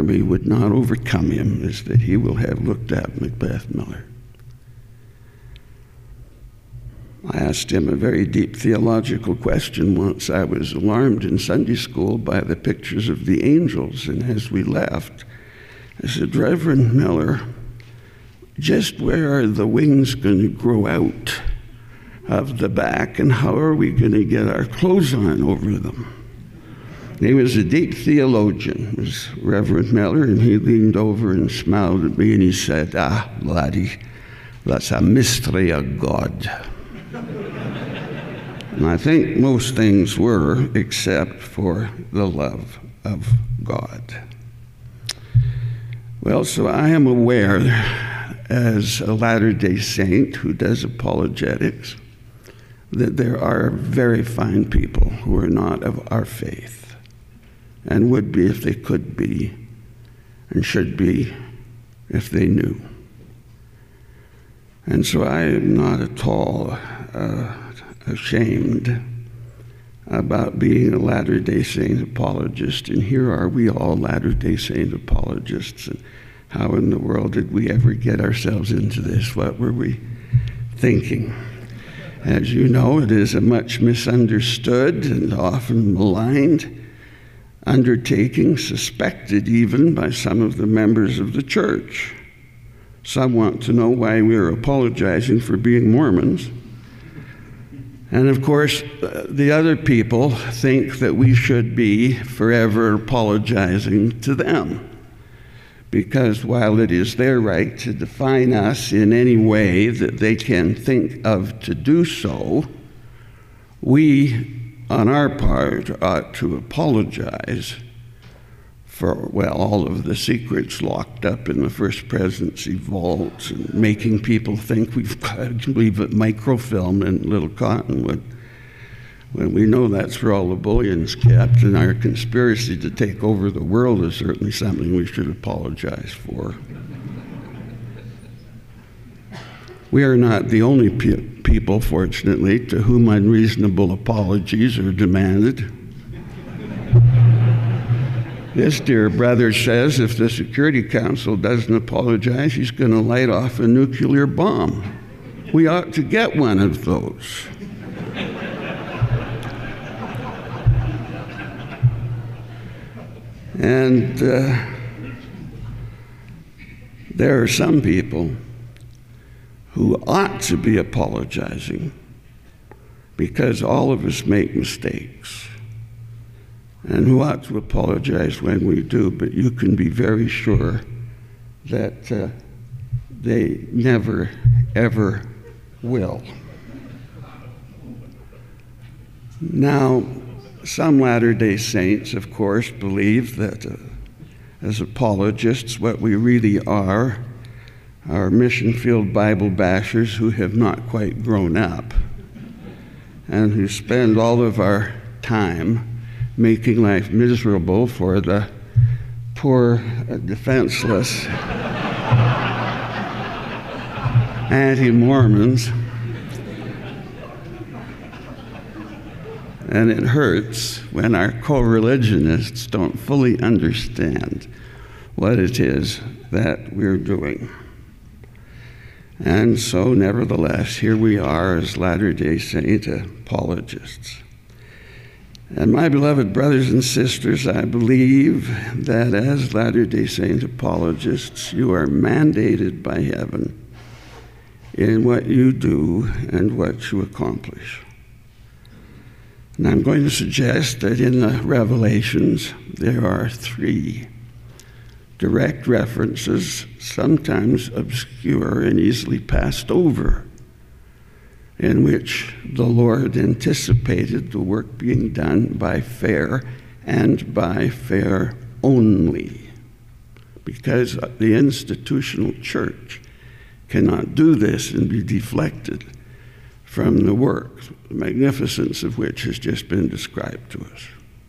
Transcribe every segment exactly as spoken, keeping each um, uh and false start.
army would not overcome him is that he will have looked at Macbeth Miller. I asked him a very deep theological question once. I was alarmed in Sunday school by the pictures of the angels, and as we left, I said, Reverend Miller, just where are the wings going to grow out of the back, and how are we going to get our clothes on over them? He was a deep theologian, was Reverend Miller, and he leaned over and smiled at me and he said, ah, laddie, that's a mystery of God. And I think most things were, except for the love of God. Well, so I am aware, as a Latter-day Saint who does apologetics, that there are very fine people who are not of our faith, and would be if they could be, and should be if they knew. And so I am not at all uh, ashamed about being a Latter-day Saint apologist, and here are we all Latter-day Saint apologists, and how in the world did we ever get ourselves into this? What were we thinking? As you know, it is a much misunderstood and often maligned undertaking, suspected even by some of the members of the church. Some want to know why we are apologizing for being Mormons. And of course, uh, the other people think that we should be forever apologizing to them. Because while it is their right to define us in any way that they can think of to do so, we, on our part, ought to apologize for, well, all of the secrets locked up in the First Presidency vaults and making people think we've got to leave it microfilm in Little Cottonwood, when we know that's where all the bullion's kept, and our conspiracy to take over the world is certainly something we should apologize for. We are not the only pe- people, fortunately, to whom unreasonable apologies are demanded. This dear brother says if the Security Council doesn't apologize, he's going to light off a nuclear bomb. We ought to get one of those. And uh, there are some people who ought to be apologizing because all of us make mistakes, and who ought to apologize when we do, but you can be very sure that uh, they never, ever will. Now, some Latter-day Saints, of course, believe that uh, as apologists, what we really are are mission field Bible bashers who have not quite grown up and who spend all of our time making life miserable for the poor, uh, defenseless anti-Mormons. And it hurts when our co-religionists don't fully understand what it is that we're doing. And so, nevertheless, here we are as Latter-day Saint apologists. And my beloved brothers and sisters, I believe that as Latter-day Saint apologists, you are mandated by heaven in what you do and what you accomplish. And I'm going to suggest that in the Revelations, there are three direct references, sometimes obscure and easily passed over, in which the Lord anticipated the work being done by fair and by fair only, because the institutional church cannot do this and be deflected from the work, the magnificence of which has just been described to us.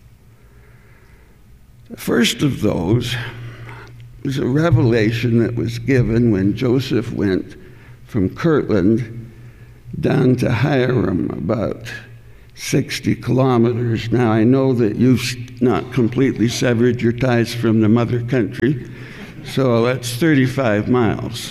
The first of those is a revelation that was given when Joseph went from Kirtland down to Hiram, about sixty kilometers. Now, I know that you've not completely severed your ties from the mother country, so that's thirty-five miles.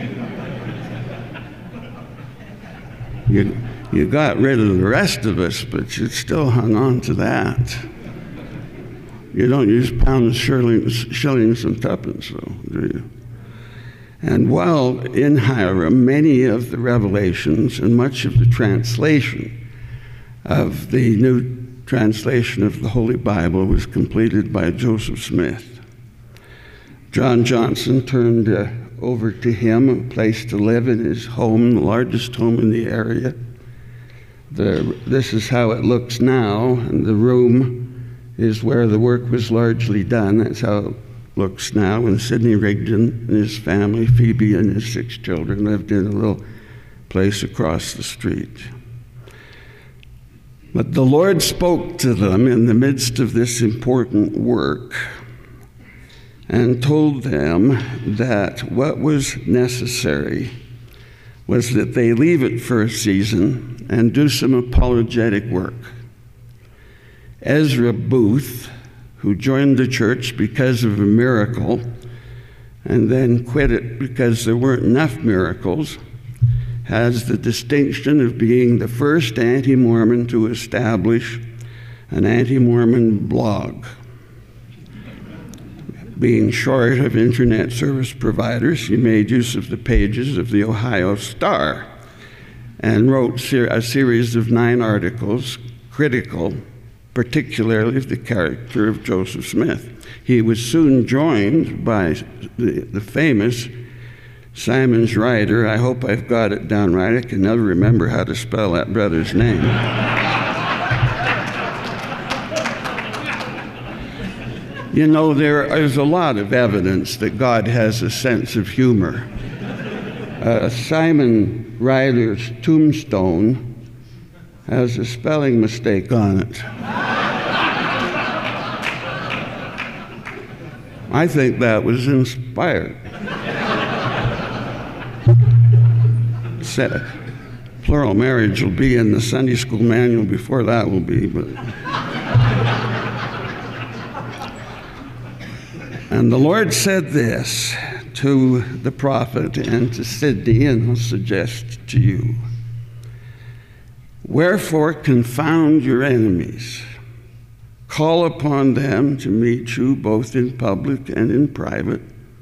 You, you got rid of the rest of us, but you still hung on to that. You don't use pounds, shillings, shillings and tuppence, though, do you? And while in Hiram, many of the revelations and much of the translation of the new translation of the Holy Bible was completed by Joseph Smith, John Johnson turned uh, over to him a place to live in his home, the largest home in the area. The, this is how it looks now, and the room is where the work was largely done. That's how it looks now. And Sidney Rigdon and his family, Phoebe and his six children, lived in a little place across the street. But the Lord spoke to them in the midst of this important work and told them that what was necessary was that they leave it for a season and do some apologetic work. Ezra Booth, who joined the church because of a miracle and then quit it because there weren't enough miracles, has the distinction of being the first anti-Mormon to establish an anti-Mormon blog. Being short of internet service providers, he made use of the pages of the Ohio Star and wrote a series of nine articles critical, particularly of the character of Joseph Smith. He was soon joined by the, the famous Simon's Ryder. I hope I've got it down right. I can never remember how to spell that brother's name. You know, there is a lot of evidence that God has a sense of humor. Uh, Simon Ryder's tombstone has a spelling mistake on it. I think that was inspired. Plural marriage will be in the Sunday school manual before that will be, but. And the Lord said this to the prophet and to Sidney, and I'll suggest to you. Wherefore confound your enemies. Call upon them to meet you both in public and in private.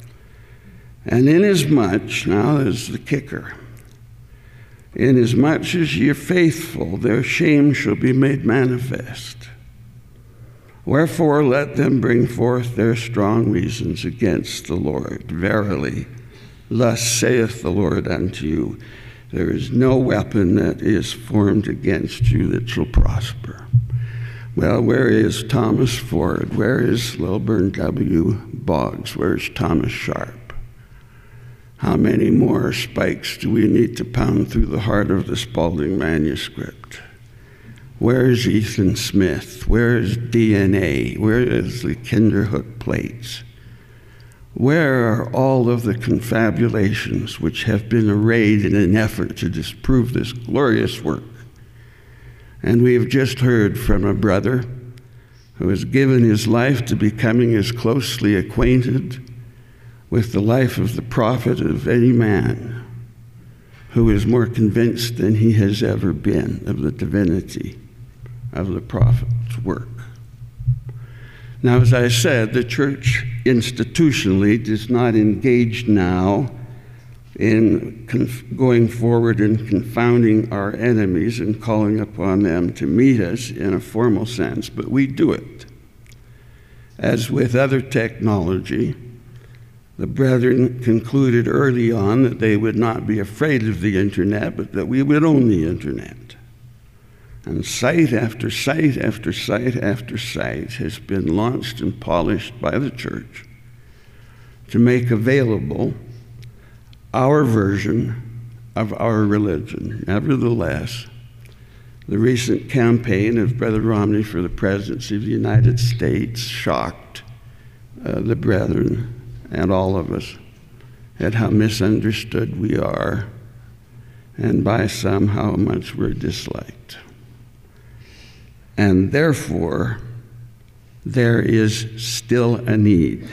And inasmuch, now there's the kicker, inasmuch as ye are faithful, their shame shall be made manifest. Wherefore let them bring forth their strong reasons against the Lord. Verily, thus saith the Lord unto you, there is no weapon that is formed against you that shall prosper. Well, where is Thomas Ford? Where is Lilburn W. Boggs? Where's Thomas Sharp? How many more spikes do we need to pound through the heart of the Spalding manuscript? Where is Ethan Smith? Where is D N A? Where is the Kinderhook plates? Where are all of the confabulations which have been arrayed in an effort to disprove this glorious work? And we have just heard from a brother who has given his life to becoming as closely acquainted with the life of the prophet of any man, who is more convinced than he has ever been of the divinity of the prophet's work. Now, as I said, the church institutionally does not engage now in conf- going forward and confounding our enemies and calling upon them to meet us in a formal sense, but we do it. As with other technology, the brethren concluded early on that they would not be afraid of the internet, but that we would own the internet. And site after site after site after site has been launched and polished by the church to make available our version of our religion. Nevertheless, the recent campaign of Brother Romney for the presidency of the United States shocked uh, the brethren and all of us at how misunderstood we are, and by some how much we're disliked. And therefore, there is still a need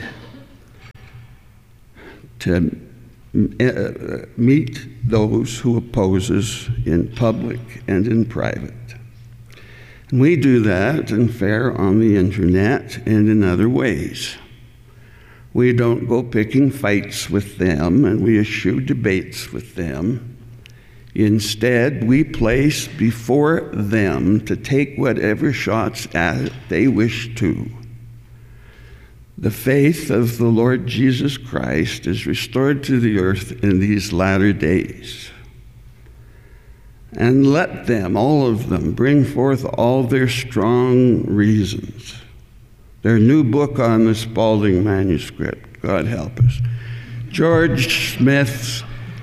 to uh, meet those who oppose us in public and in private. And we do that in fair on the internet and in other ways. We don't go picking fights with them, and we eschew debates with them. Instead, we place before them to take whatever shots at it they wish to. The faith of the Lord Jesus Christ is restored to the earth in these latter days. And let them, all of them, bring forth all their strong reasons. Their new book on the Spalding manuscript, God help us. George Smith's,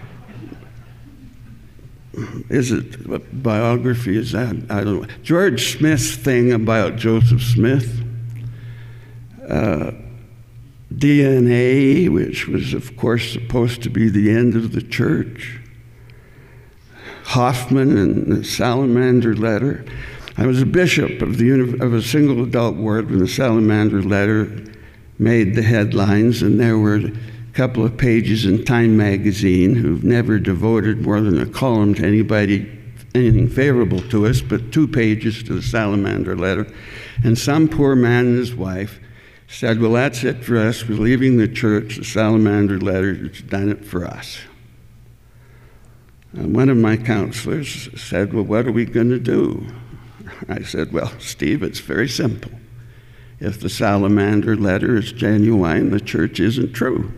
is it a biography? Is that? I don't know. George Smith's thing about Joseph Smith. Uh, D N A, which was, of course, supposed to be the end of the church. Hoffman and the Salamander Letter. I was a bishop of, the uni- of a single adult ward when the Salamander Letter made the headlines, and there were a couple of pages in Time magazine who've never devoted more than a column to anybody, anything favorable to us, but two pages to the Salamander Letter. And some poor man and his wife said, well, that's it for us. We're leaving the church. The Salamander Letter has done it for us. And one of my counselors said, well, what are we going to do? I said, well, Steve, it's very simple. If the Salamander Letter is genuine, the church isn't true.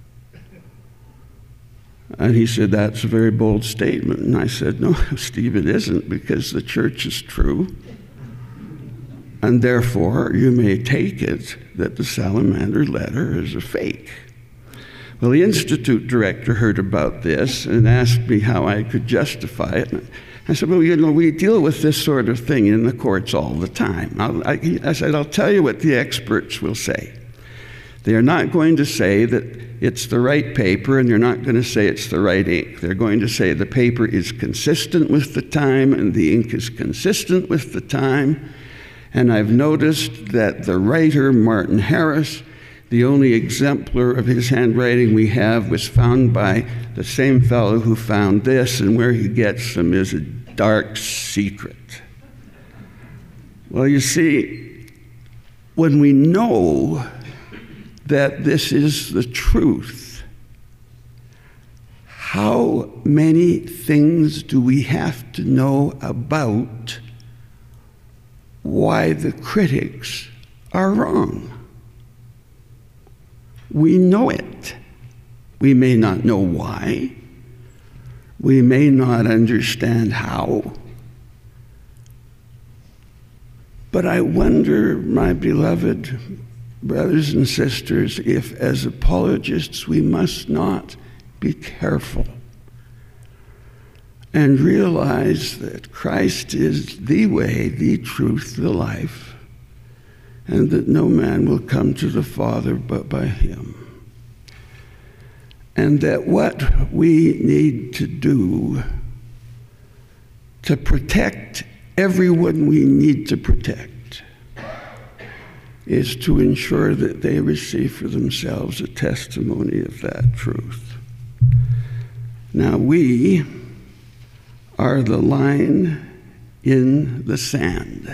And he said, that's a very bold statement. And I said, no, Steve, it isn't, because the church is true. And therefore, you may take it that the Salamander Letter is a fake. Well, the Institute director heard about this and asked me how I could justify it. And I said, well, you know, we deal with this sort of thing in the courts all the time. I'll, I, I said, I'll tell you what the experts will say. They are not going to say that it's the right paper, and they're not going to say it's the right ink. They're going to say the paper is consistent with the time and the ink is consistent with the time. And I've noticed that the writer, Martin Harris, the only exemplar of his handwriting we have, was found by the same fellow who found this, and where he gets them is a dark secret. Well, you see, when we know that this is the truth, how many things do we have to know about why the critics are wrong? We know it. We may not know why. We may not understand how. But I wonder, my beloved brothers and sisters, if as apologists we must not be careful and realize that Christ is the way, the truth, the life, and that no man will come to the Father but by him. And that what we need to do to protect everyone we need to protect is to ensure that they receive for themselves a testimony of that truth. Now, we are the line in the sand.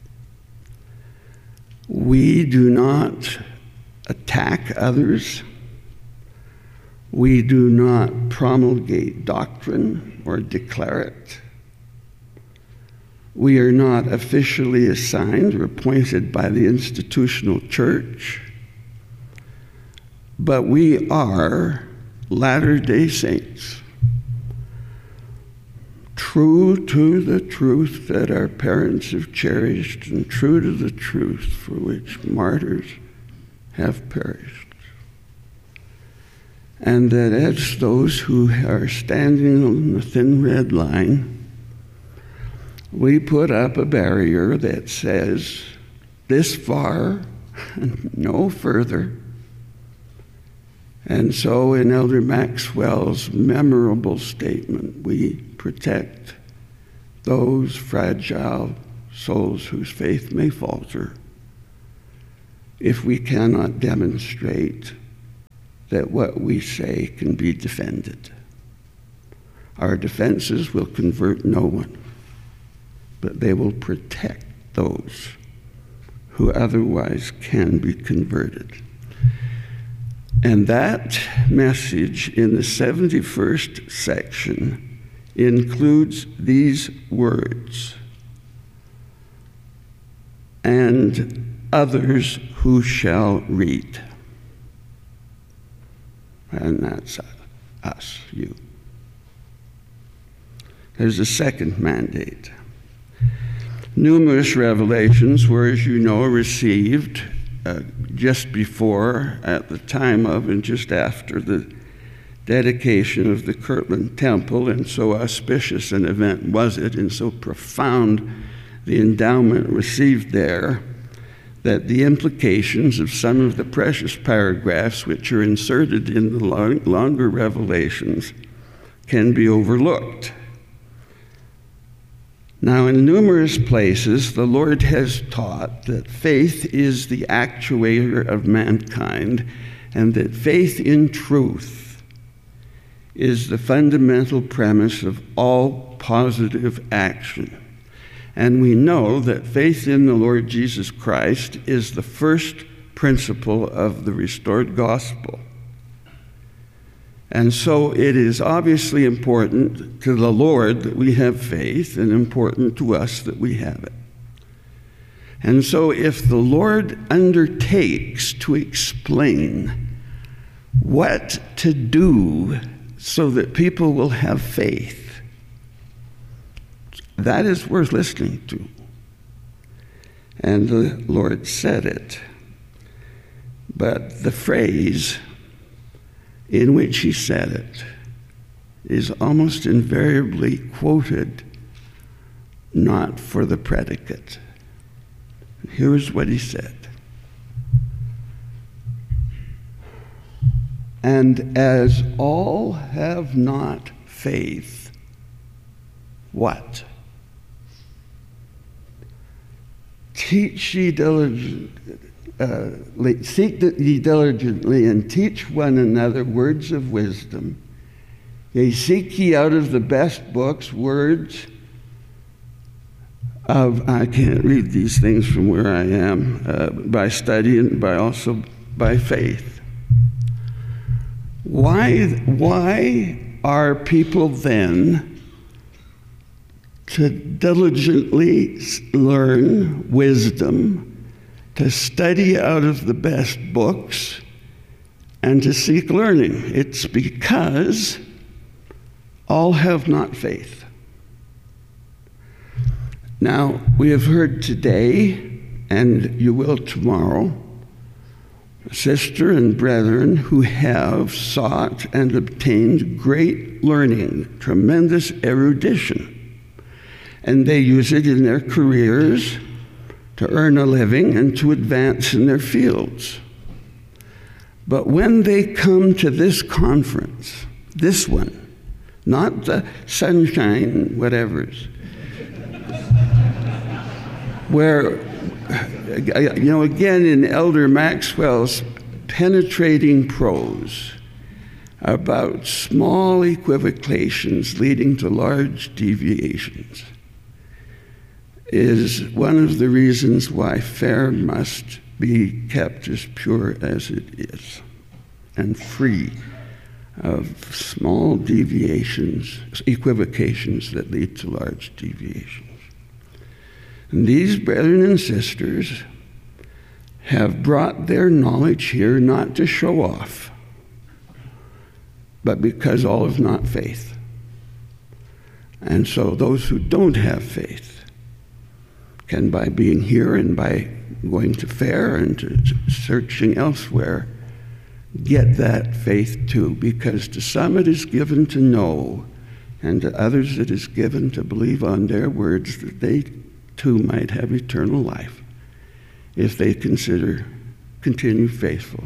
We do not attack others. We do not promulgate doctrine or declare it. We are not officially assigned or appointed by the institutional church, but we are Latter-day Saints, true to the truth that our parents have cherished and true to the truth for which martyrs have perished. And that as those who are standing on the thin red line, we put up a barrier that says, this far and no further. And so in Elder Maxwell's memorable statement, we protect those fragile souls whose faith may falter if we cannot demonstrate that what we say can be defended. Our defenses will convert no one, but they will protect those who otherwise can be converted. And that message in the seventy-first section includes these words: and others who shall read. And that's us, you. There's a second mandate. Numerous revelations were, as you know, received uh, just before, at the time of, and just after the dedication of the Kirtland Temple, and so auspicious an event was it, and so profound the endowment received there, that the implications of some of the precious paragraphs which are inserted in the long, longer revelations can be overlooked. Now, in numerous places, the Lord has taught that faith is the actuator of mankind, and that faith in truth is the fundamental premise of all positive action. And we know that faith in the Lord Jesus Christ is the first principle of the restored gospel. And so it is obviously important to the Lord that we have faith, and important to us that we have it. And so if the Lord undertakes to explain what to do so that people will have faith, that is worth listening to. And the Lord said it. But the phrase in which he said it is almost invariably quoted not for the predicate. Here's what he said. And as all have not faith, what? Teach ye diligently, uh, seek ye diligently, and teach one another words of wisdom. Yea, seek ye out of the best books words of, I can't read these things from where I am, uh, by study and by also by faith. Why, why are people then to diligently learn wisdom, to study out of the best books, and to seek learning? It's because all have not faith. Now, we have heard today, and you will tomorrow, sister and brethren who have sought and obtained great learning, tremendous erudition. And they use it in their careers to earn a living and to advance in their fields. But when they come to this conference, this one, not the sunshine whatevers, where, you know, again in Elder Maxwell's penetrating prose about small equivocations leading to large deviations, is one of the reasons why fare must be kept as pure as it is, and free of small deviations, equivocations that lead to large deviations. And these brethren and sisters have brought their knowledge here not to show off, but because all have not faith. And so those who don't have faith can, by being here and by going to fare and to searching elsewhere, get that faith too, because to some it is given to know, and to others it is given to believe on their words, that they too might have eternal life if they consider, continue faithful.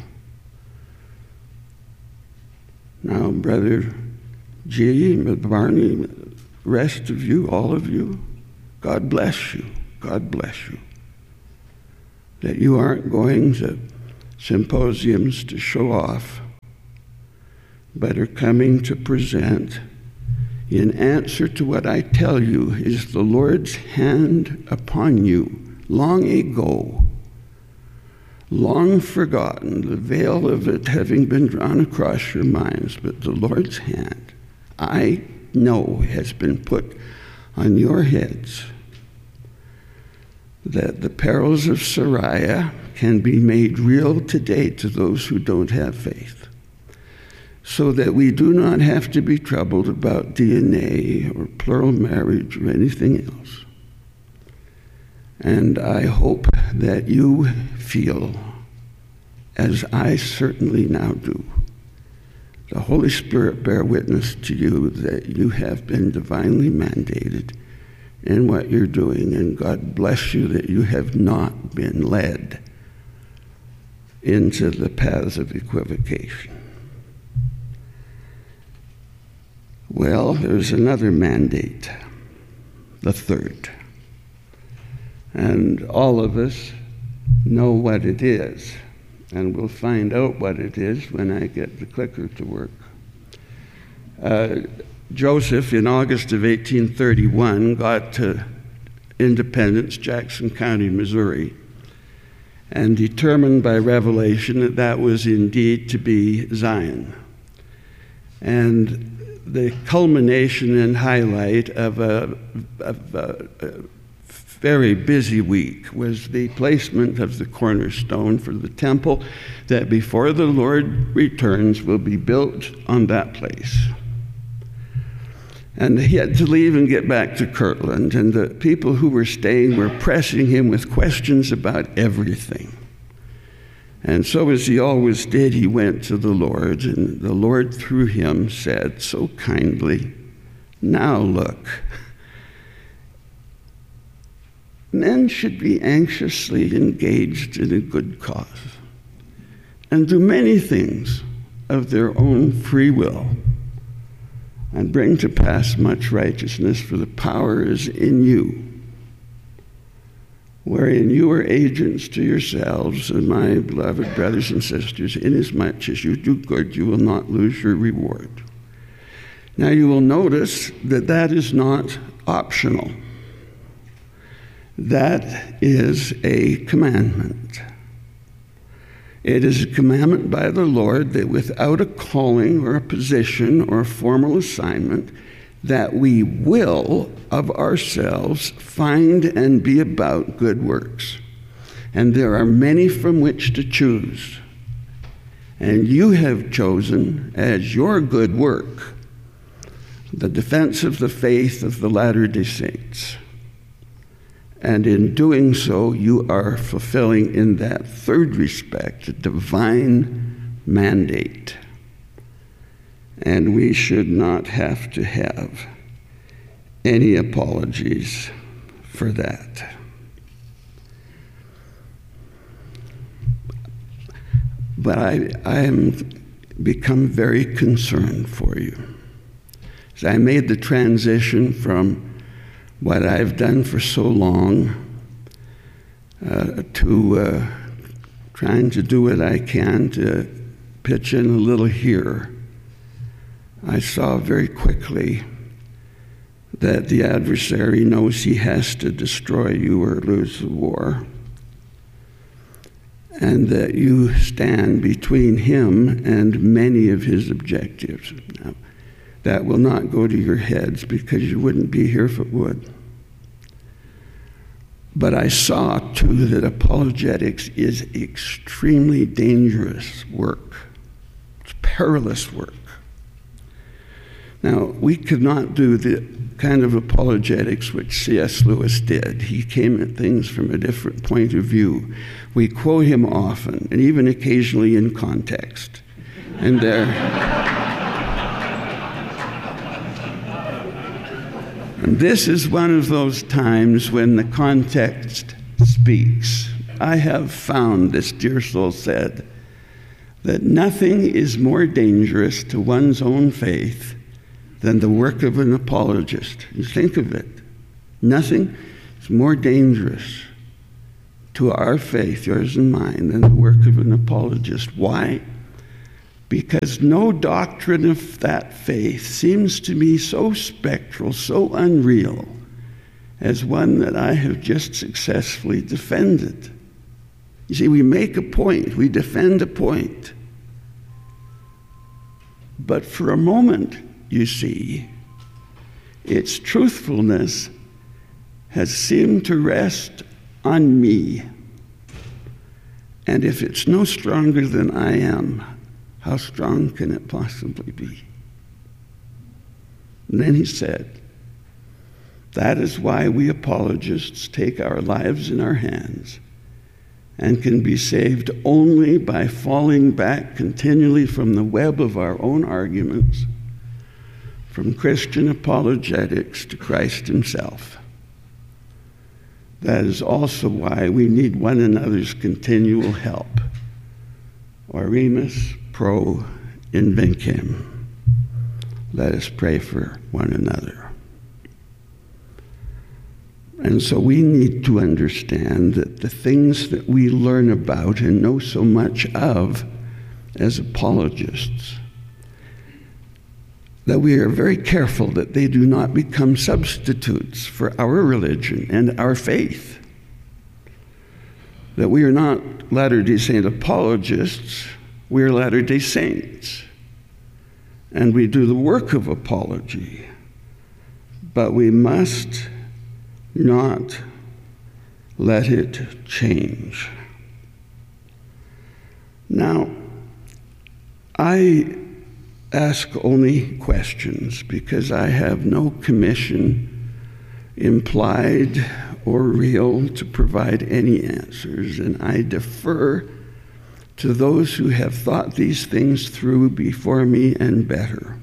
Now, Brother G, Barney, rest of you, all of you, God bless you. God bless you. That you aren't going to symposiums to show off, but are coming to present in answer to what I tell you is the Lord's hand upon you long ago, long forgotten, the veil of it having been drawn across your minds, but the Lord's hand, I know, has been put on your heads, that the perils of Sariah can be made real today to those who don't have faith, so that we do not have to be troubled about D N A or plural marriage or anything else. And I hope that you feel, as I certainly now do, the Holy Spirit bear witness to you that you have been divinely mandated in what you're doing, and God bless you that you have not been led into the paths of equivocation. Well, there's another mandate, the third. And all of us know what it is, and we'll find out what it is when I get the clicker to work. Uh, Joseph, in August of eighteen thirty-one, got to Independence, Jackson County, Missouri, and determined by revelation that that was indeed to be Zion. And the culmination and highlight of a, of a, a very busy week was the placement of the cornerstone for the temple that before the Lord returns will be built on that place. And he had to leave and get back to Kirtland, and the people who were staying were pressing him with questions about everything. And so, as he always did, he went to the Lord, and the Lord through him said so kindly, "Now look, men should be anxiously engaged in a good cause and do many things of their own free will and bring to pass much righteousness, for the power is in you, wherein you are agents to yourselves, and my beloved brothers and sisters, inasmuch as you do good, you will not lose your reward." Now you will notice that that is not optional. That is a commandment. It is a commandment by the Lord that without a calling or a position or a formal assignment, that we will of ourselves find and be about good works. And there are many from which to choose. And you have chosen as your good work the defense of the faith of the Latter-day Saints. And in doing so, you are fulfilling in that third respect a divine mandate. And we should not have to have any apologies for that. But I, I am become very concerned for you. As I made the transition from what I've done for so long uh, to uh, trying to do what I can to pitch in a little here, I saw very quickly that the adversary knows he has to destroy you or lose the war, and that you stand between him and many of his objectives. Now, that will not go to your heads because you wouldn't be here if it would. But I saw, too, that apologetics is extremely dangerous work. It's perilous work. Now, we could not do the kind of apologetics which C S Lewis did. He came at things from a different point of view. We quote him often, and even occasionally in context. And there... And this is one of those times when the context speaks. I have found, this dear soul said, that nothing is more dangerous to one's own faith than the work of an apologist. You think of it. Nothing It's more dangerous to our faith, yours and mine, than the work of an apologist. Why? Because no doctrine of that faith seems to me so spectral, so unreal, as one that I have just successfully defended. You see, we make a point, we defend a point. But for a moment, you see, its truthfulness has seemed to rest on me. And if it's no stronger than I am, how strong can it possibly be? And then he said, that is why we apologists take our lives in our hands and can be saved only by falling back continually from the web of our own arguments, from Christian apologetics to Christ himself. That is also why we need one another's continual help. Oremus pro invicem. Let us pray for one another. And so we need to understand that the things that we learn about and know so much of as apologists, that we are very careful that they do not become substitutes for our religion and our faith. That we are not Latter-day Saint apologists, we are Latter-day Saints. And we do the work of apology. But we must not let it change. Now, I ask only questions because I have no commission, implied or real, to provide any answers, and I defer to those who have thought these things through before me and better.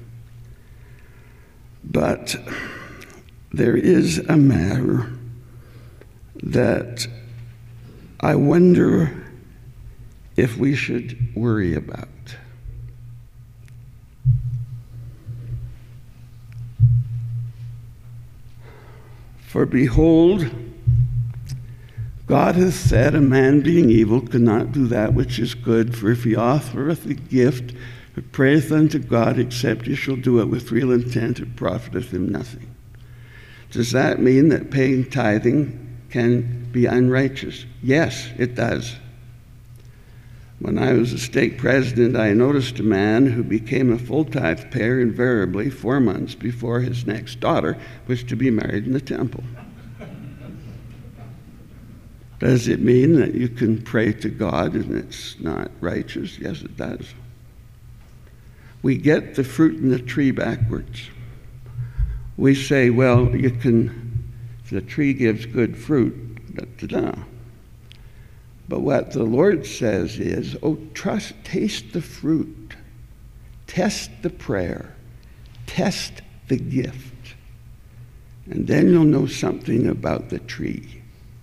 But there is a matter that I wonder if we should worry about. For behold, God hath said, a man being evil cannot do that which is good, for if he offereth a gift, it prayeth unto God, except he shall do it with real intent, it profiteth him nothing. Does that mean that paying tithing can be unrighteous? Yes, it does. When I was a stake president, I noticed a man who became a full tithe payer invariably four months before his next daughter was to be married in the temple. Does it mean that you can pray to God and it's not righteous? Yes, it does. We get the fruit in the tree backwards. We say, well, you can, if the tree gives good fruit, da, da, da. But what the Lord says is, oh, trust, taste the fruit, test the prayer, test the gift, and then you'll know something about the tree.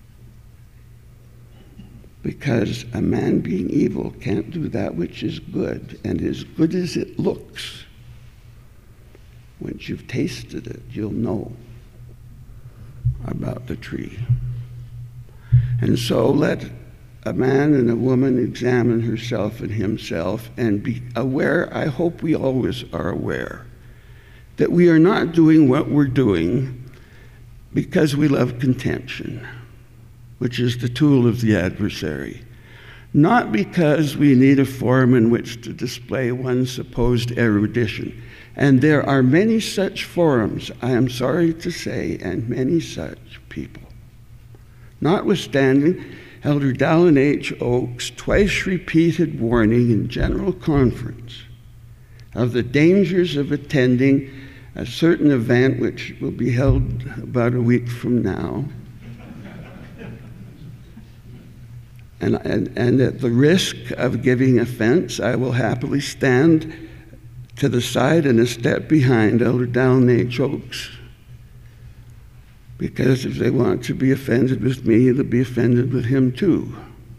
Because a man being evil can't do that which is good, and as good as it looks, once you've tasted it, you'll know about the tree. And so let a man and a woman examine herself and himself and be aware, I hope we always are aware, that we are not doing what we're doing because we love contention, which is the tool of the adversary. Not because we need a forum in which to display one's supposed erudition. And there are many such forums, I am sorry to say, and many such people. Notwithstanding Elder Dallin H. Oakes' twice repeated warning in General Conference of the dangers of attending a certain event which will be held about a week from now, and, and, and at the risk of giving offense, I will happily stand to the side and a step behind Elder Dallin H. Oakes. Because if they want to be offended with me, they'll be offended with him too.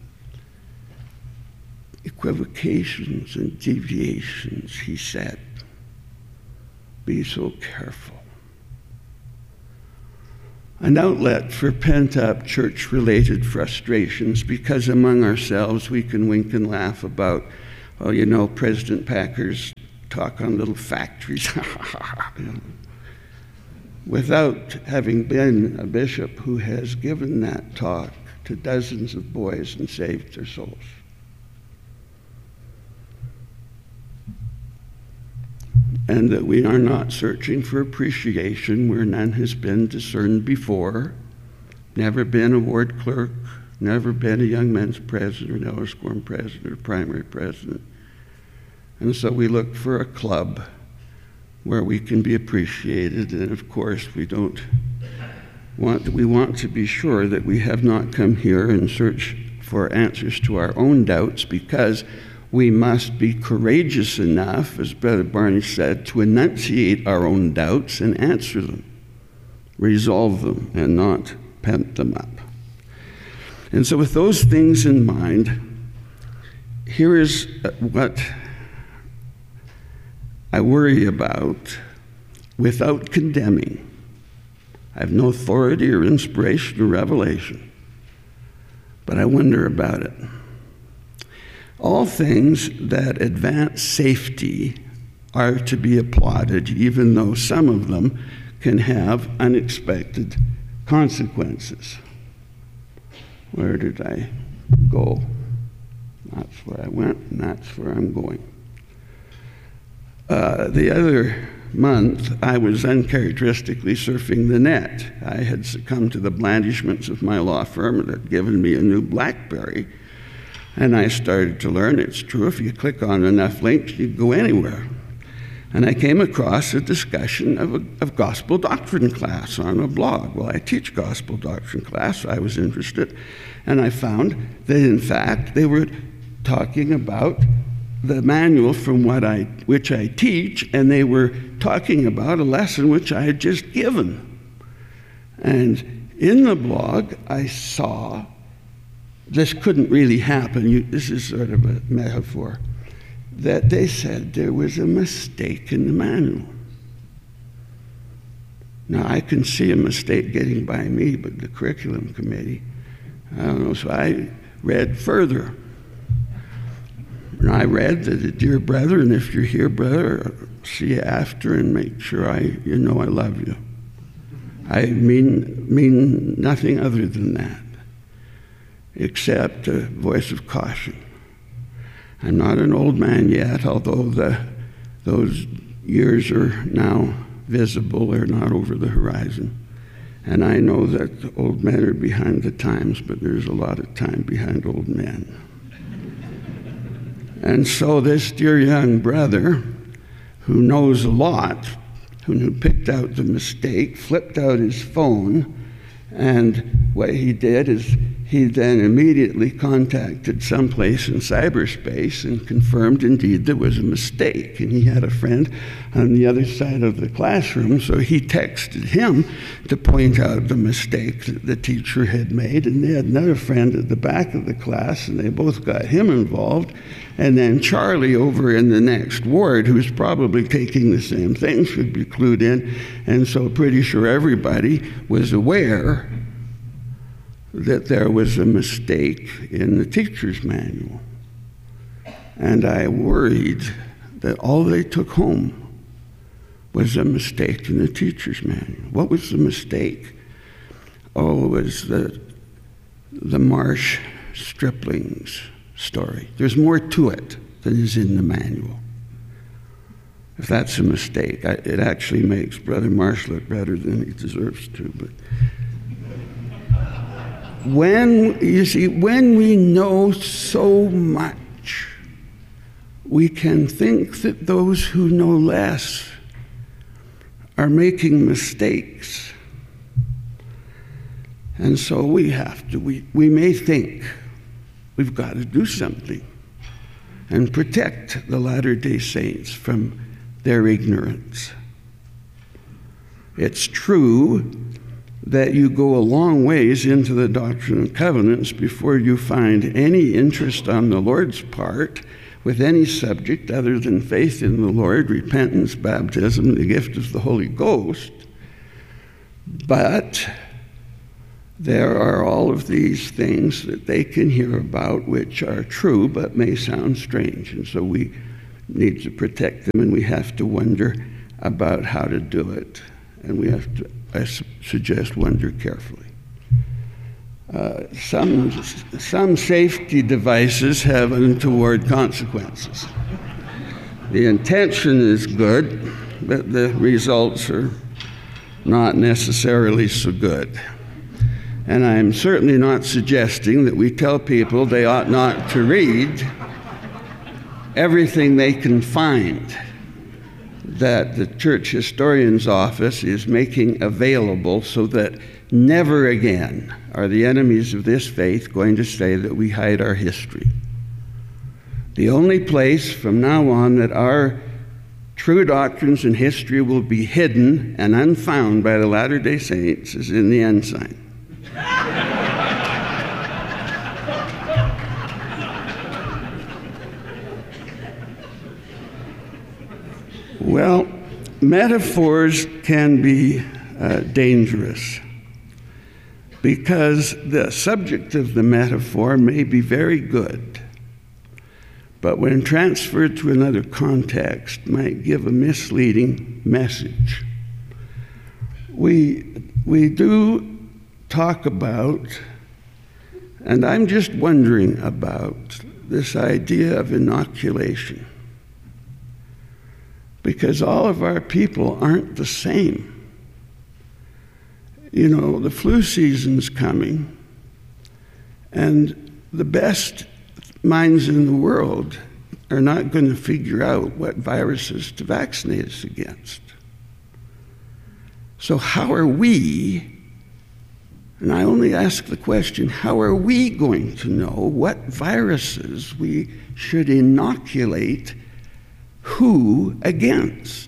Equivocations and deviations, he said. Be so careful. an outlet for pent-up church-related frustrations, because among ourselves we can wink and laugh about, well, you know, President Packer's talk on little factories. You know, without having been a bishop who has given that talk to dozens of boys and saved their souls. And that we are not searching for appreciation where none has been discerned before, never been a ward clerk, never been a young men's president, or Ellis Quorum president, or primary president. And so we look for a club where we can be appreciated, and of course we don't want, we want to be sure that we have not come here in search for answers to our own doubts, because we must be courageous enough, as Brother Barney said, to enunciate our own doubts and answer them, resolve them, and not pent them up. And so with those things in mind, here is what I worry about without condemning. I have no authority or inspiration or revelation, but I wonder about it. All things that advance safety are to be applauded, even though some of them can have unexpected consequences. Where did I go? That's where I went, and that's where I'm going. Uh, the other month, I was uncharacteristically surfing the net. I had succumbed to the blandishments of my law firm that had given me a new BlackBerry. And I started to learn it's true, if you click on enough links, you go anywhere. And I came across a discussion of a of gospel doctrine class on a blog. Well, I teach gospel doctrine class, so I was interested. And I found that, in fact, they were talking about the manual from what I, which I teach, and they were talking about a lesson which I had just given. And in the blog, I saw this couldn't really happen. You, this is sort of a metaphor. That they said there was a mistake in the manual. Now, I can see a mistake getting by me, but the curriculum committee, I don't know. So I read further. And I read that, dear brother, and if you're here, brother, I'll see you after and make sure I, you know I love you. I mean, mean nothing other than that, except a voice of caution. I'm not an old man yet, although the, those years are now visible, they're not over the horizon. And I know that the old men are behind the times, but there's a lot of time behind old men. And so this dear young brother, who knows a lot, who picked out the mistake, flipped out his phone, and what he did is he then immediately contacted someplace in cyberspace and confirmed indeed there was a mistake. And he had a friend on the other side of the classroom, so he texted him to point out the mistake that the teacher had made. And they had another friend at the back of the class, and they both got him involved. And then Charlie over in the next ward, who's probably taking the same thing, should be clued in. And so pretty sure everybody was aware that there was a mistake in the teacher's manual. And I worried that all they took home was a mistake in the teacher's manual. What was the mistake? Oh, it was the, the Marsh striplings story. There's more to it than is in the manual. If that's a mistake, I, it actually makes Brother Marsh look better than he deserves to. But when, you see, when we know so much, we can think that those who know less are making mistakes. And so we have to, we, we may think we've got to do something and protect the Latter-day Saints from their ignorance. It's true that you go a long ways into the Doctrine and Covenants before you find any interest on the Lord's part with any subject other than faith in the Lord, repentance, baptism, the gift of the Holy Ghost. But there are all of these things that they can hear about which are true but may sound strange. And so we need to protect them, and we have to wonder about how to do it. And we have to, I su- suggest, wonder carefully. Uh, some, some safety devices have untoward consequences. The intention is good, but the results are not necessarily so good. And I'm certainly not suggesting that we tell people they ought not to read everything they can find that the church historian's office is making available, so that never again are the enemies of this faith going to say that we hide our history. The only place from now on that our true doctrines and history will be hidden and unfound by the Latter-day Saints is in the Ensign. Well, metaphors can be uh, dangerous because the subject of the metaphor may be very good, but when transferred to another context might give a misleading message. We, we do talk about, and I'm just wondering about, this idea of inoculation, because all of our people aren't the same. You know, the flu season's coming, and the best minds in the world are not going to figure out what viruses to vaccinate us against. So how are we, and I only ask the question, how are we going to know what viruses we should inoculate who against?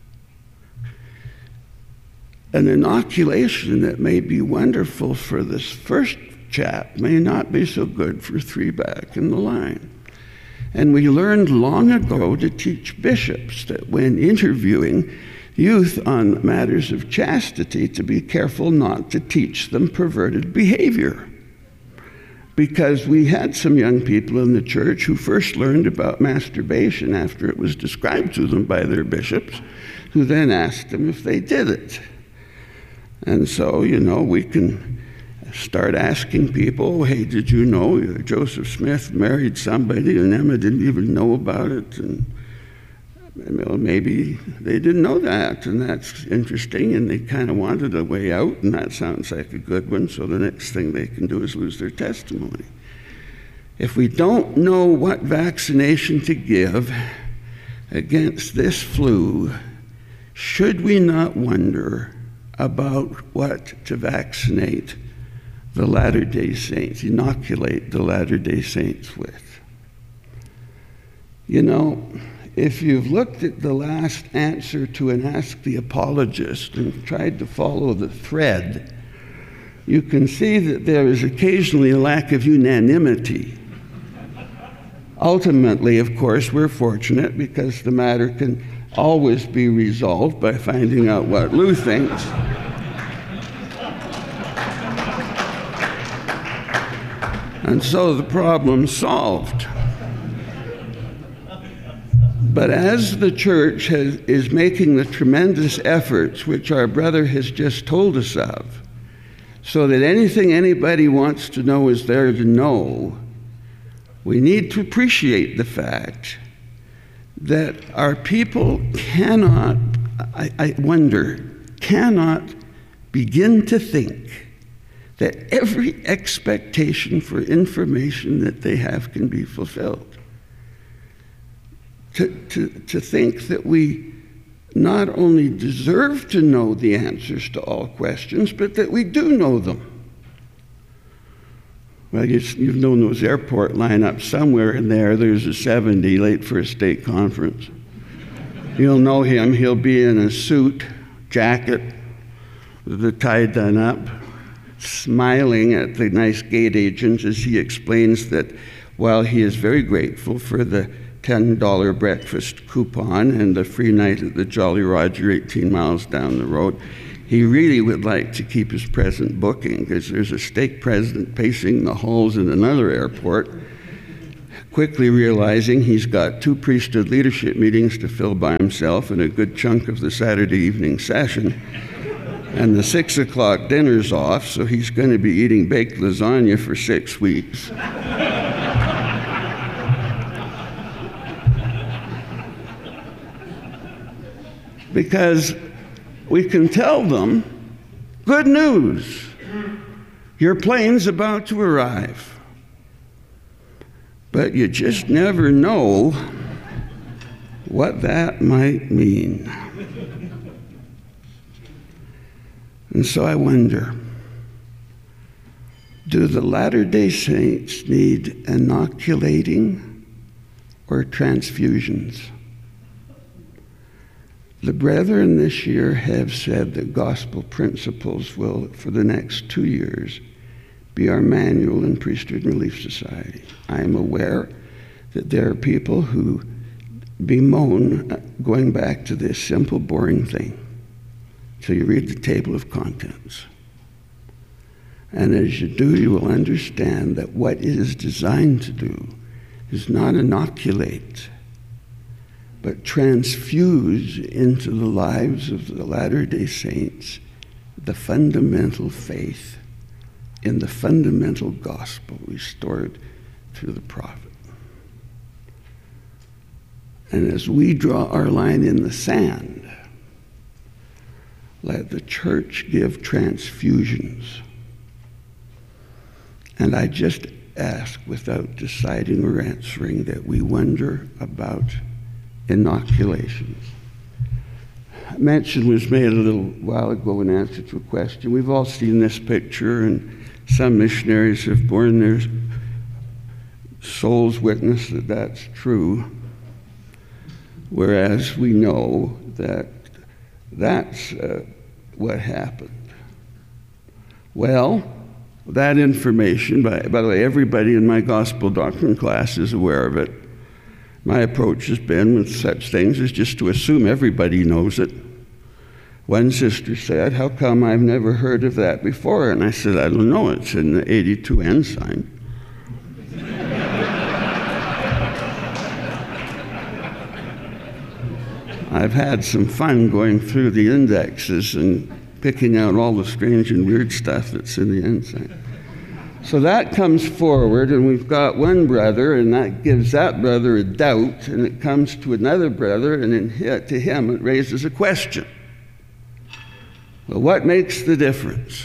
An inoculation that may be wonderful for this first chap may not be so good for three back in the line. And we learned long ago to teach bishops that when interviewing youth on matters of chastity, to be careful not to teach them perverted behavior. Because we had some young people in the church who first learned about masturbation after it was described to them by their bishops, who then asked them if they did it. And so, you know, we can start asking people, hey, did you know Joseph Smith married somebody and Emma didn't even know about it? And well, maybe they didn't know that, and that's interesting, and they kind of wanted a way out, and that sounds like a good one, so the next thing they can do is lose their testimony. If we don't know what vaccination to give against this flu, should we not wonder about what to vaccinate the Latter-day Saints, inoculate the Latter-day Saints with? You know, if you've looked at the last answer to an Ask the Apologist and tried to follow the thread, you can see that there is occasionally a lack of unanimity. Ultimately, of course, we're fortunate because the matter can always be resolved by finding out what Lou thinks. And so the problem's solved. But as the church has, is making the tremendous efforts which our brother has just told us of, so that anything anybody wants to know is there to know, we need to appreciate the fact that our people cannot, I, I wonder, cannot begin to think that every expectation for information that they have can be fulfilled. To, to, to think that we not only deserve to know the answers to all questions, but that we do know them. Well, you, you've known those airport lineups. Somewhere in there, there's a seventy late for a state conference. You'll know him. He'll be in a suit, jacket, with the tie done up, smiling at the nice gate agents as he explains that while he is very grateful for the ten dollar breakfast coupon and the free night at the Jolly Roger eighteen miles down the road, He really would like to keep his present booking because there's a stake president pacing the halls in another airport, quickly realizing he's got two priesthood leadership meetings to fill by himself and a good chunk of the Saturday evening session. And the six o'clock dinner's off, so he's going to be eating baked lasagna for six weeks. Because we can tell them, good news, your plane's about to arrive. But you just never know what that might mean. And so I wonder, do the Latter-day Saints need inoculating or transfusions? The brethren this year have said that gospel principles will, for the next two years, be our manual in Priesthood and Relief Society. I am aware that there are people who bemoan going back to this simple, boring thing. So you read the table of contents. And as you do, you will understand that what it is designed to do is not inoculate, but transfuse into the lives of the Latter-day Saints the fundamental faith in the fundamental gospel restored through the prophet. And as we draw our line in the sand, let the church give transfusions. And I just ask, without deciding or answering, that we wonder about inoculations. A mention was made a little while ago in answer to a question. We've all seen this picture, and some missionaries have borne their soul's witness that that's true, whereas we know that that's uh, what happened. Well, that information, by, by the way, everybody in my gospel doctrine class is aware of it. My approach has been with such things is just to assume everybody knows it. One sister said, how come I've never heard of that before? And I said, I don't know, it's in the eighty-two Ensign. I've had some fun going through the indexes and picking out all the strange and weird stuff that's in the Ensign. So that comes forward, and we've got one brother, and that gives that brother a doubt, and it comes to another brother, and in, to him it raises a question. Well, what makes the difference?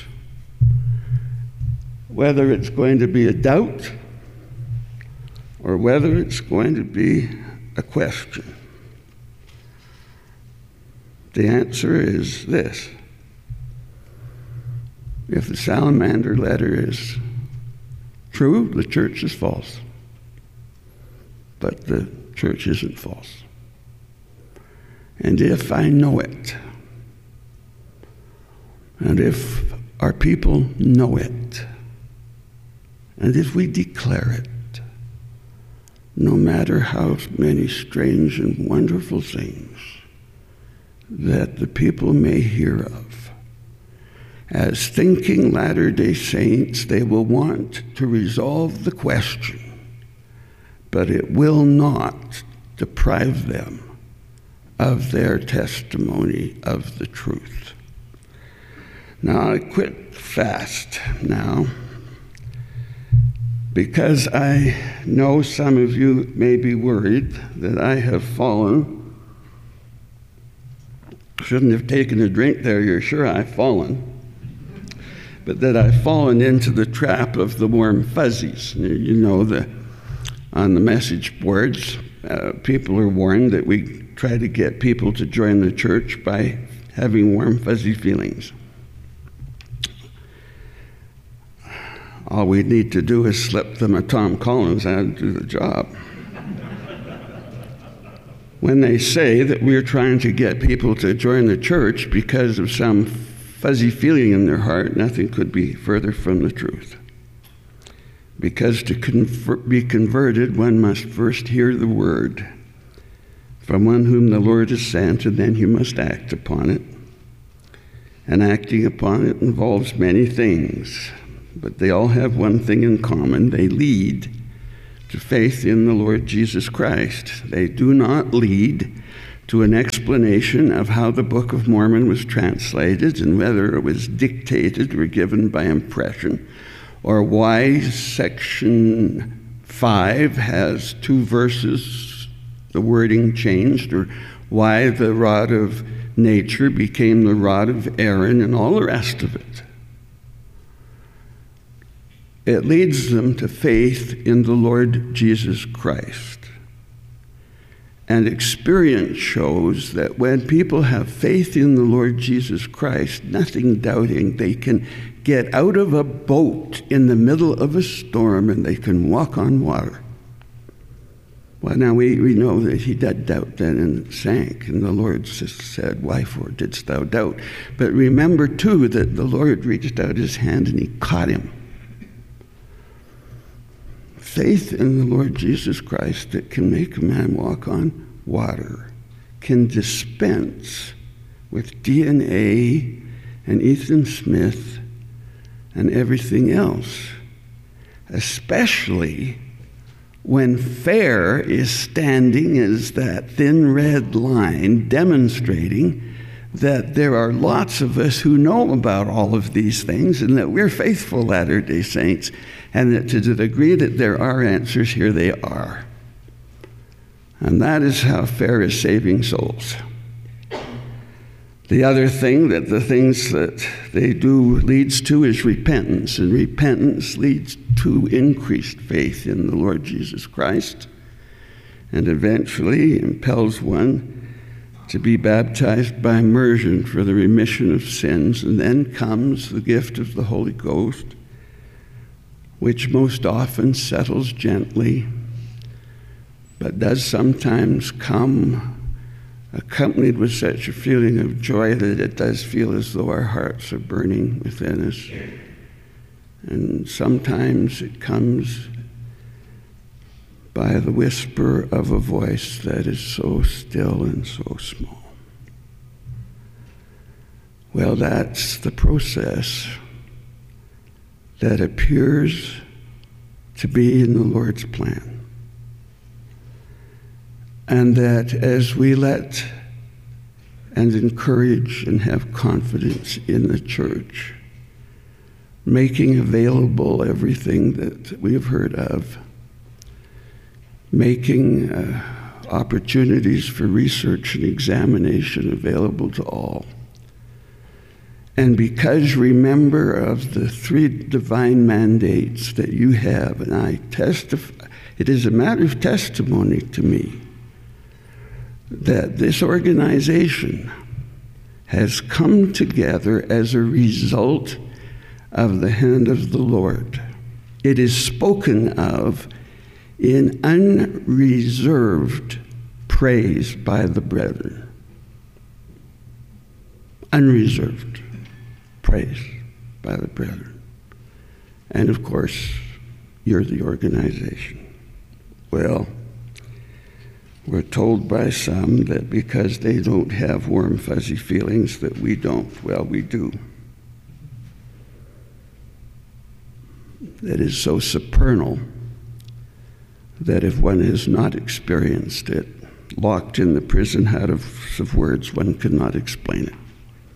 Whether it's going to be a doubt or whether it's going to be a question. The answer is this. If the Salamander letter is true, the church is false. But the church isn't false. And if I know it, and if our people know it, and if we declare it, no matter how many strange and wonderful things that the people may hear of, as thinking Latter-day Saints, they will want to resolve the question, but it will not deprive them of their testimony of the truth. Now, I quit fast now because I know some of you may be worried that I have fallen. Shouldn't have taken a drink there, you're sure I've fallen. But that I've fallen into the trap of the warm fuzzies. You know, the, on the message boards, uh, people are warned that we try to get people to join the church by having warm fuzzy feelings. All we need to do is slip them a Tom Collins and do the job. When they say that we're trying to get people to join the church because of some fuzzy feeling in their heart, nothing could be further from the truth. Because to convert, be converted, one must first hear the word from one whom the Lord has sent, and then you must act upon it. And acting upon it involves many things, but they all have one thing in common. They lead to faith in the Lord Jesus Christ. They do not lead to an explanation of how the Book of Mormon was translated and whether it was dictated or given by impression, or why section five has two verses, the wording changed, or why the rod of nature became the rod of Aaron, and all the rest of it. It leads them to faith in the Lord Jesus Christ. And experience shows that when people have faith in the Lord Jesus Christ, nothing doubting, they can get out of a boat in the middle of a storm and they can walk on water. Well, now we, we know that he did doubt then and sank, and the Lord said, "Why for didst thou doubt?" But remember, too, that the Lord reached out his hand and he caught him. Faith in the Lord Jesus Christ that can make a man walk on water can dispense with D N A and Ethan Smith and everything else, especially when fair is standing as that thin red line demonstrating that there are lots of us who know about all of these things and that we're faithful Latter-day Saints, and that to the degree that there are answers, here they are. And that is how fair is saving souls. The other thing that the things that they do leads to is repentance, and repentance leads to increased faith in the Lord Jesus Christ, and eventually impels one to be baptized by immersion for the remission of sins. And then comes the gift of the Holy Ghost, which most often settles gently, but does sometimes come accompanied with such a feeling of joy that it does feel as though our hearts are burning within us. And sometimes it comes by the whisper of a voice that is so still and so small. Well, that's the process that appears to be in the Lord's plan. And that as we let and encourage and have confidence in the church, making available everything that we have heard of, making uh, opportunities for research and examination available to all. And because, remember, of the three divine mandates that you have, and I testify, it is a matter of testimony to me that this organization has come together as a result of the hand of the Lord. It is spoken of in unreserved praise by the brethren. Unreserved praise by the brethren. And of course, you're the organization. Well, we're told by some that because they don't have warm, fuzzy feelings that we don't. Well, we do. That is so supernal that if one has not experienced it, locked in the prison house of words, one could not explain it.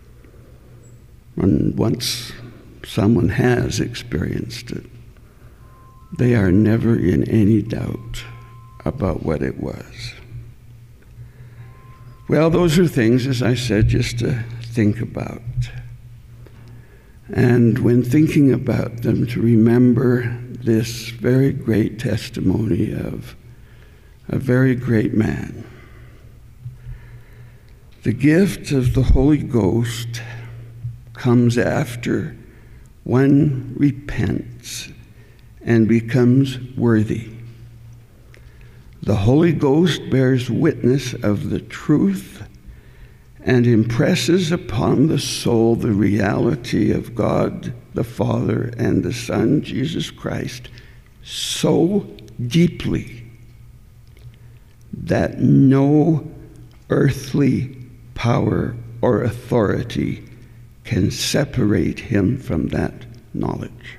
And once someone has experienced it, they are never in any doubt about what it was. Well, those are things, as I said, just to think about. And when thinking about them, to remember this very great testimony of a very great man. The gift of the Holy Ghost comes after one repents and becomes worthy. The Holy Ghost bears witness of the truth and impresses upon the soul the reality of God the Father and the Son, Jesus Christ, so deeply that no earthly power or authority can separate him from that knowledge.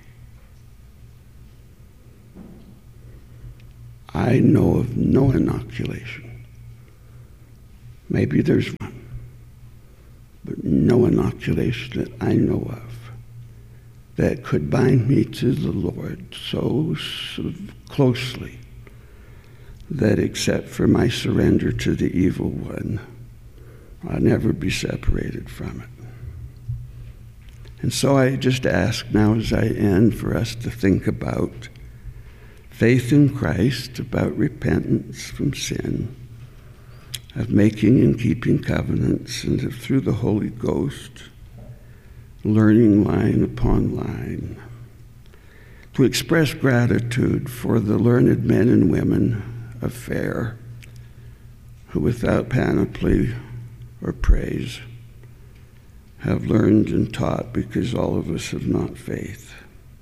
I know of no inoculation. Maybe there's one, but no inoculation that I know of that could bind me to the Lord so, so closely that except for my surrender to the evil one, I'll never be separated from it. And so I just ask now as I end for us to think about faith in Christ, about repentance from sin, of making and keeping covenants, and of, through the Holy Ghost, learning line upon line, to express gratitude for the learned men and women of fair who without panoply or praise have learned and taught, because all of us have not faith,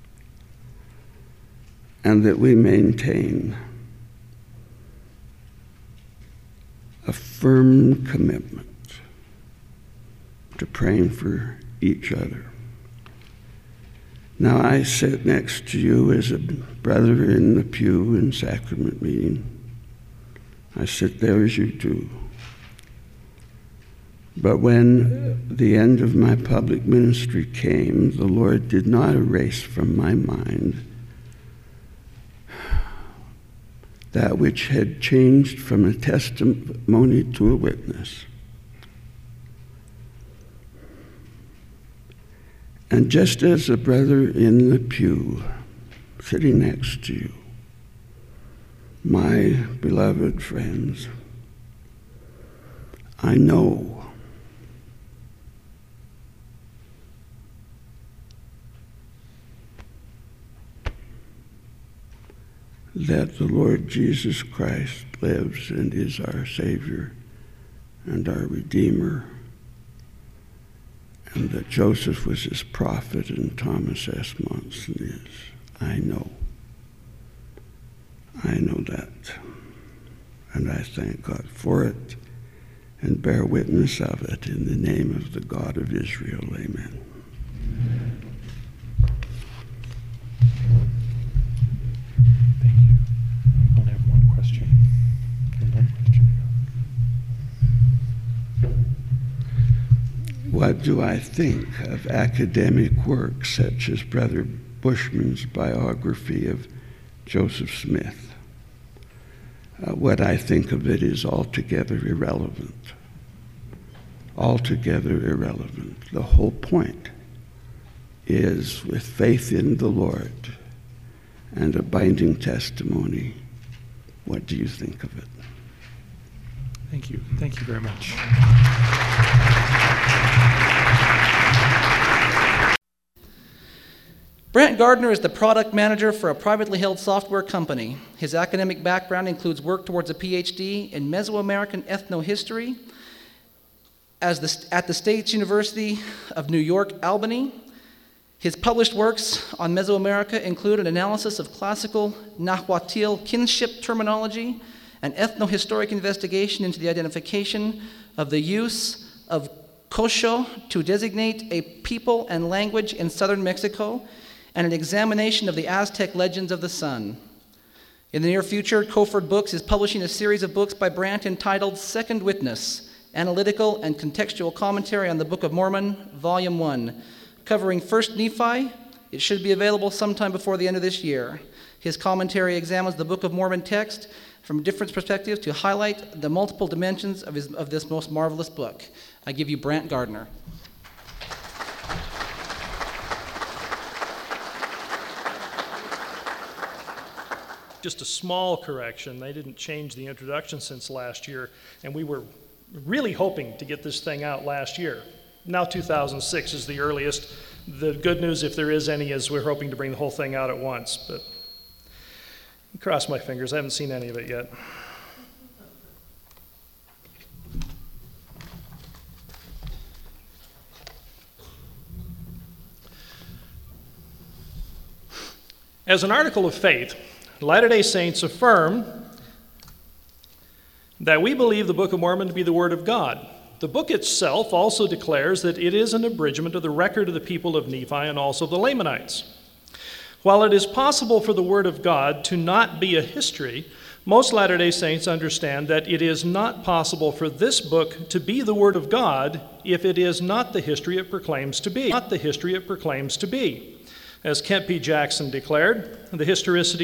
and that we maintain a firm commitment to praying for each other. Now, I sit next to you as a brother in the pew in sacrament meeting. I sit there as you do. But when the end of my public ministry came, the Lord did not erase from my mind that which had changed from a testimony to a witness. And just as a brother in the pew, sitting next to you, my beloved friends, I know that the Lord Jesus Christ lives and is our Savior and our Redeemer, and that Joseph was his prophet and Thomas S. Monson is. I know. I know that. And I thank God for it and bear witness of it in the name of the God of Israel. Amen. Thank you. I only have one question. One question. What do I think of academic work such as Brother Bushman's biography of Joseph Smith? Uh, what I think of it is altogether irrelevant. Altogether irrelevant. The whole point is, with faith in the Lord and a binding testimony, what do you think of it? Thank you. Thank you very much. Brant Gardner is the product manager for a privately held software company. His academic background includes work towards a P H D in Mesoamerican ethnohistory as the, at the State University of New York, Albany. His published works on Mesoamerica include an analysis of classical Nahuatl kinship terminology, an ethnohistoric investigation into the identification of the use of Cocho to designate a people and language in southern Mexico, and an examination of the Aztec legends of the sun. In the near future, Coford Books is publishing a series of books by Brant entitled Second Witness, Analytical and Contextual Commentary on the Book of Mormon, Volume one, covering First Nephi. It should be available sometime before the end of this year. His commentary examines the Book of Mormon text from different perspectives to highlight the multiple dimensions of, his, of this most marvelous book. I give you Brant Gardner. Just a small correction. They didn't change the introduction since last year, and we were really hoping to get this thing out last year. Now two thousand six is the earliest. The good news, if there is any, is we're hoping to bring the whole thing out at once, but cross my fingers. I haven't seen any of it yet. As an article of faith, Latter-day Saints affirm that we believe the Book of Mormon to be the Word of God, The book itself also declares that it is an abridgment of the record of the people of Nephi and also the Lamanites. While it is possible for the Word of God to not be a history, most Latter-day Saints understand that it is not possible for this book to be the Word of God if it is not the history it proclaims to be. Not the history it proclaims to be. As Kent P. Jackson declared, the historicity